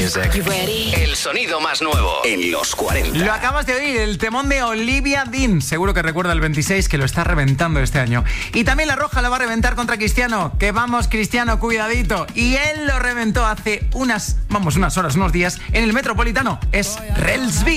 music. El sonido más nuevo en los 40. Lo acabas de oír, el temón de Olivia Dean. Seguro que recuerda el 26, que lo está reventando este año. Y también La Roja la va a reventar contra Cristiano. Que vamos, Cristiano, cuidadito. Y él lo reventó hace unas horas, unos días, en el Metropolitano. Es Relsby.